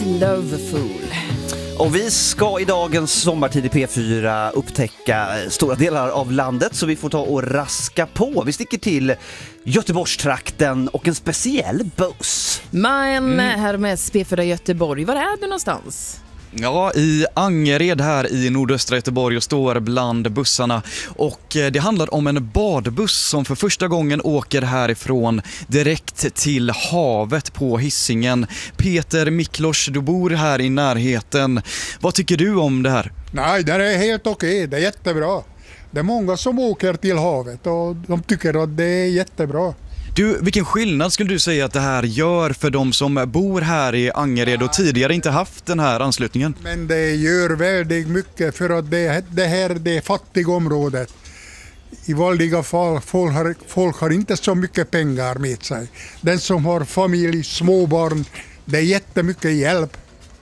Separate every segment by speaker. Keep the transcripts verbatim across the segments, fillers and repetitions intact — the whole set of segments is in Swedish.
Speaker 1: Loveful.
Speaker 2: Och vi ska i dagens sommartid i P fyra upptäcka stora delar av landet, så vi får ta och raska på. Vi sticker till Göteborgstrakten och en speciell buss.
Speaker 1: Men mm. här med P fyra Göteborg, var är du någonstans?
Speaker 3: Ja, i Angered här i nordöstra Göteborg och står bland bussarna. Och det handlar om en badbuss som för första gången åker härifrån direkt till havet på Hisingen. Peter Miklos, du bor här i närheten. Vad tycker du om det här?
Speaker 4: Nej, det är helt okej. Det är jättebra. Det är många som åker till havet och de tycker att det är jättebra.
Speaker 3: Du, vilken skillnad skulle du säga att det här gör för de som bor här i Angered och tidigare inte haft den här anslutningen?
Speaker 4: Men det gör väldigt mycket, för att det, det här är det fattiga området. I vanliga fall folk har, folk har inte så mycket pengar med sig. Den som har familj, småbarn, det är jättemycket hjälp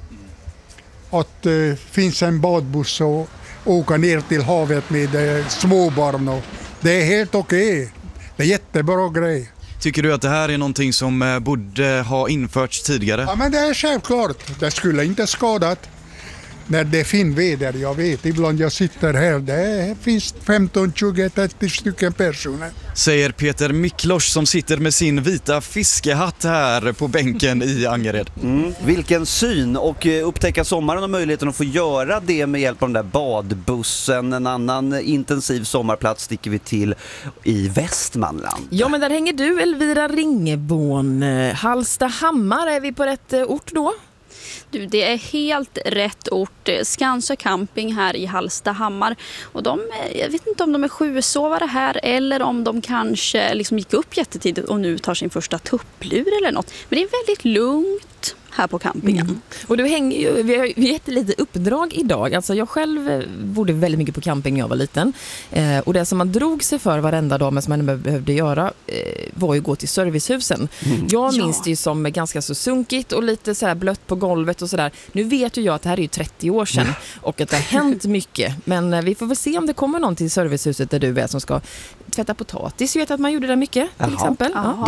Speaker 4: att det uh, finns en badbuss och åka ner till havet med uh, småbarn. Och det är helt okej. Okay. Det är jättebra grej.
Speaker 3: Tycker du att det här är någonting som borde ha införts tidigare?
Speaker 4: Ja, men det är självklart. Det skulle inte skadat när det är fin väder. Jag vet, ibland jag sitter här, det finns femton, tjugo, trettio stycken personer.
Speaker 3: Säger Peter Miklos som sitter med sin vita fiskehatt här på bänken i Angered.
Speaker 2: Mm. Vilken syn, och upptäcka sommaren och möjligheten att få göra det med hjälp av den där badbussen. En annan intensiv sommarplats sticker vi till i Västmanland.
Speaker 1: Ja, men där hänger du, Elvira Ringebån. Hallstahammar, är vi på rätt ort då?
Speaker 5: Du, det är helt rätt ort. Skansö camping här i Hallstahammar. Och de, jag vet inte om de är sjusovare här eller om de kanske liksom gick upp jättetidigt och nu tar sin första tupplur eller något. Men det är väldigt lugnt här på campingen. Mm.
Speaker 1: Och du hänger ju, vi har vi har lite uppdrag idag. Alltså jag själv bodde väldigt mycket på camping när jag var liten. Eh, och det som man drog sig för varenda dag, men som man behövde göra, eh, var ju gå till servicehusen. Mm. Jag minns ja. det ju som ganska så sunkigt och lite så här blött på golvet och sådär. Nu vet ju jag att det här är ju trettio år sedan och att det har hänt mycket. Men eh, vi får väl se om det kommer någon till servicehuset där du är som ska tvätta potatis. Jag vet att man gjorde det mycket till Jaha. exempel.
Speaker 5: Ja,